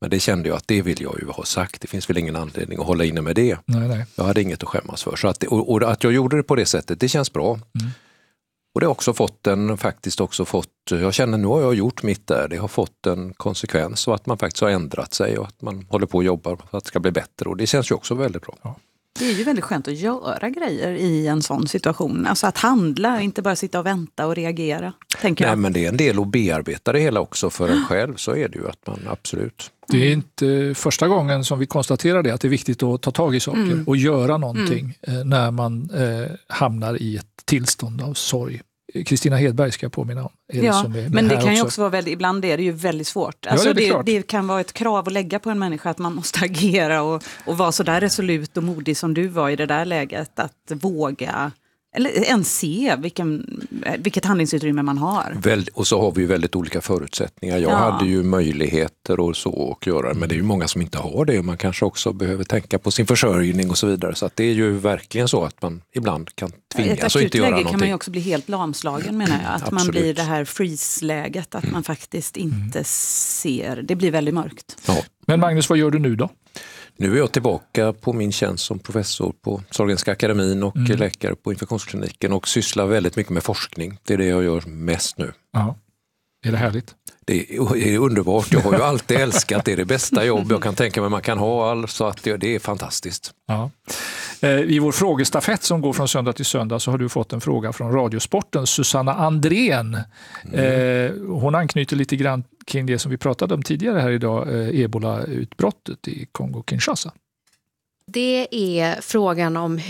Men det kände jag att det vill jag ju ha sagt. Det finns väl ingen anledning att hålla inne med det. Nej. Jag hade inget att skämmas för. Så och att jag gjorde det på det sättet, det känns bra. Och det har också fått jag känner nu har jag gjort mitt där. Det har fått en konsekvens och att man faktiskt har ändrat sig och att man håller på och jobbar för att det ska bli bättre. Och det känns ju också väldigt bra. Ja. Det är ju väldigt skönt att göra grejer i en sån situation. Alltså att handla, inte bara sitta och vänta och reagera, tänker jag. Nej, men det är en del att bearbeta det hela också för en själv, så är det ju att man absolut. Det är inte första gången som vi konstaterar det, att det är viktigt att ta tag i saker och göra någonting när man hamnar i ett tillstånd av sorg. Kristina Hedberg ska jag påminna om. Men det kan ju också vara väldigt, ibland är det ju väldigt svårt. Alltså det kan vara ett krav att lägga på en människa att man måste agera och vara så där resolut och modig som du var i det där läget. Att våga, eller ens se vilket handlingsutrymme man har. Och så har vi ju väldigt olika förutsättningar. Jag hade ju möjligheter och så att göra, men det är ju många som inte har det. Man kanske också behöver tänka på sin försörjning och så vidare. Så att det är ju verkligen så att man ibland kan tvingas att inte göra någonting. Kan man ju också bli helt lamslagen, menar jag. Att man blir det här freeze-läget, att man faktiskt inte ser. Det blir väldigt mörkt. Ja. Men Magnus, vad gör du nu då? Nu är jag tillbaka på min tjänst som professor på Sahlgrenska akademin och läkare på infektionskliniken och sysslar väldigt mycket med forskning. Det är det jag gör mest nu. Ja. Är det härligt? Det är underbart. Jag har ju alltid älskat det. Det är det bästa jobb jag kan tänka mig man kan ha. Så att det är fantastiskt. Ja. I vår frågestafett som går från söndag till söndag så har du fått en fråga från Radiosporten, Susanna Andrén. Hon anknyter lite grann kring det som vi pratade om tidigare här idag, Ebola-utbrottet i Kongo-Kinshasa. Det är frågan om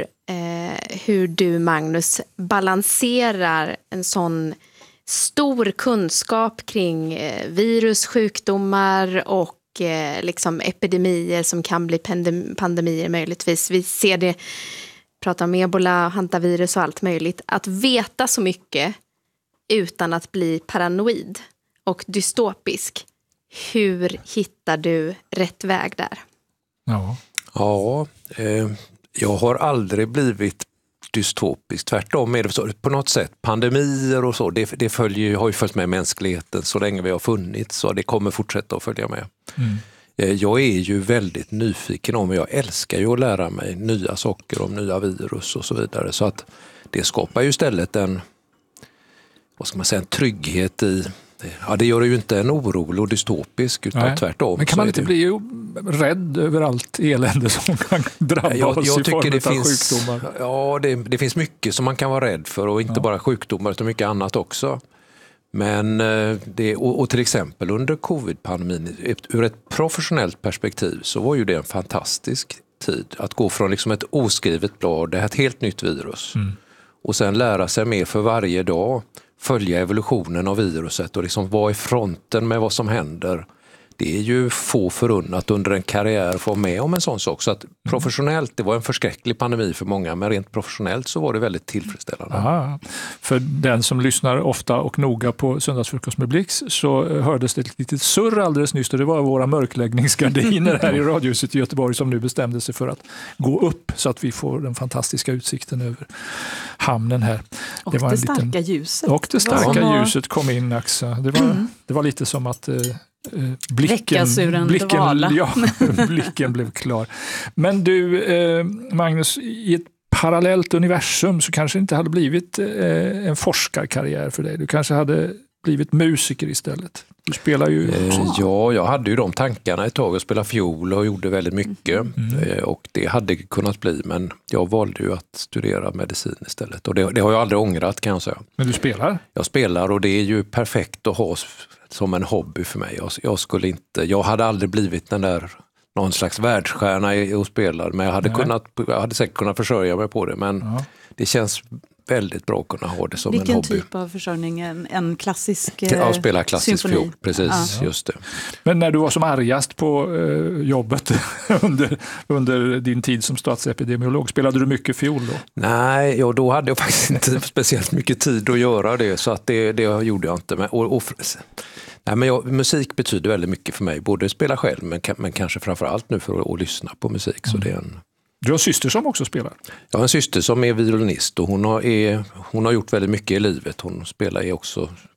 hur du, Magnus, balanserar en sån stor kunskap kring virus, sjukdomar och liksom epidemier som kan bli pandemier möjligtvis. Vi ser det, pratar om ebola, hantavirus och allt möjligt. Att veta så mycket utan att bli paranoid och dystopisk. Hur hittar du rätt väg där? Jag har aldrig blivit dystopisk. Tvärtom är det så, på något sätt pandemier och så, det har ju följt med mänskligheten så länge vi har funnits, så det kommer fortsätta att följa med. Jag är ju väldigt nyfiken om, jag älskar ju att lära mig nya saker om nya virus och så vidare, så att det skapar ju istället en trygghet i. Ja, det gör ju inte en orolig och dystopisk, utan tvärtom. Men kan man inte bli rädd över allt elände som kan drabba oss i form av sjukdomar? Ja, det finns mycket som man kan vara rädd för, och inte bara sjukdomar utan mycket annat också. Men och till exempel under covid-pandemin, ur ett professionellt perspektiv, så var ju det en fantastisk tid att gå från liksom ett oskrivet blad, det här ett helt nytt virus, och sen lära sig mer för varje dag, följa evolutionen av viruset och liksom vara i fronten med vad som händer. Det är ju få förunnat under en karriär få med om en sån sak. Så att professionellt, det var en förskräcklig pandemi för många, men rent professionellt så var det väldigt tillfredsställande. Aha. För den som lyssnar ofta och noga på Söndagsfrukost med Blix, så hördes det ett litet surr alldeles nyss. Det var våra mörkläggningsgardiner här i Radiohuset i Göteborg som nu bestämde sig för att gå upp så att vi får den fantastiska utsikten över hamnen här. Och det starka ljuset. Och det starka ljuset kom in, Axa. Det var lite som att blicken blev klar. Men du, Magnus, i ett parallellt universum så kanske det inte hade blivit en forskarkarriär för dig. Du kanske hade blivit musiker istället. Du spelar ju... Ja, jag hade ju de tankarna ett tag att spela fiol och gjorde väldigt mycket. Och det hade kunnat bli, men jag valde ju att studera medicin istället. Och det har jag aldrig ångrat, kan jag säga. Men du spelar? Jag spelar, och det är ju perfekt att ha som en hobby för mig. Jag hade aldrig blivit någon slags världsstjärna och spelare, men jag hade säkert kunnat försörja mig på det, men det känns väldigt bra att kunna ha det som en hobby. Vilken typ av försörjning? En klassisk spela klassisk fiol, precis, just det. Men när du var som argast på jobbet under din tid som statsepidemiolog, spelade du mycket fiol då? Nej, då hade jag faktiskt inte speciellt mycket tid att göra det, så att det gjorde jag inte. Men musik betyder väldigt mycket för mig, både spela själv men kanske framförallt nu för att lyssna på musik. Så det är Du har en syster som också spelar? Jag har en syster som är violinist, och hon har gjort väldigt mycket i livet. Hon spelar också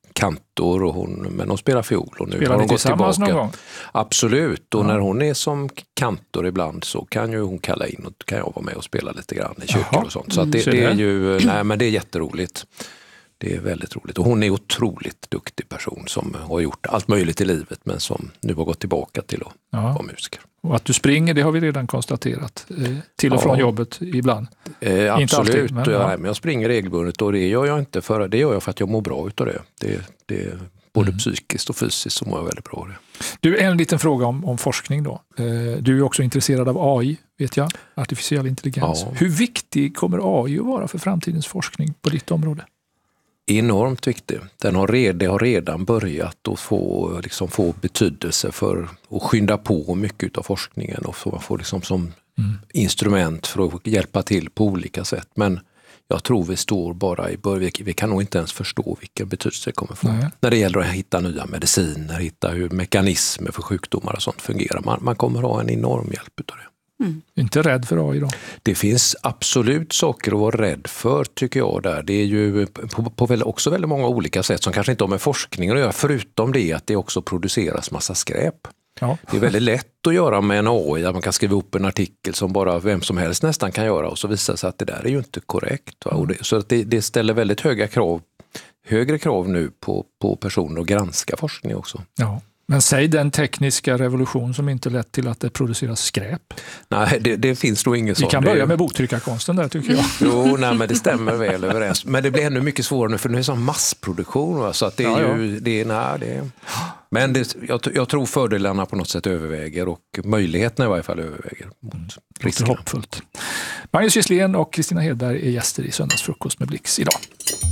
kantor, men hon spelar fiol. Och nu spelar har hon ni gått tillbaka. Någon gång? Absolut, och när hon är som kantor ibland så kan ju hon kalla in och kan jag vara med och spela lite grann i kyrkor och sånt. Så att det är ju, men det är jätteroligt. Det är väldigt roligt. Och hon är en otroligt duktig person som har gjort allt möjligt i livet men som nu har gått tillbaka till att vara musiker. Och att du springer, det har vi redan konstaterat. Till och från jobbet ibland. Absolut, inte alltid, men jag springer regelbundet och det gör jag inte det gör jag för att jag mår bra utav det. Det både psykiskt och fysiskt så mår jag väldigt bra av det. Du, en liten fråga om forskning då. Du är också intresserad av AI, vet jag. Artificiell intelligens. Ja. Hur viktig kommer AI att vara för framtidens forskning på ditt område? Enormt viktig. Det har redan börjat att få betydelse för att skynda på mycket av forskningen och få som instrument för att hjälpa till på olika sätt. Men jag tror vi står bara i början. Vi kan nog inte ens förstå vilken betydelse det kommer få. När det gäller att hitta nya mediciner, hitta hur mekanismer för sjukdomar och sånt fungerar. Man kommer ha en enorm hjälp utav det. Inte rädd för AI då? Det finns absolut saker att vara rädd för tycker jag där. Det är ju också väldigt många olika sätt som kanske inte har med forskningen att göra. Förutom det att det också produceras massa skräp. Ja. Det är väldigt lätt att göra med en AI. Att man kan skriva upp en artikel som bara vem som helst nästan kan göra och så visar sig att det där är ju inte korrekt. Va? Så att det ställer väldigt högre krav nu på personer att granska forskning också. Ja. Men säg den tekniska revolution som inte lett till att det produceras skräp. Nej, det finns nog ingen sån. Vi kan börja med boktryckarkonsten där tycker jag. Jo, men det stämmer väl överens. Men det blir ännu mycket svårare nu för nu är det sån massproduktion. Va? Så att det är Men jag tror fördelarna på något sätt överväger och möjligheterna i varje fall överväger mot riskerna. Hoppfullt. Magnus Gisslén och Kristina Hedberg är gäster i Söndagsfrukost med Blix idag.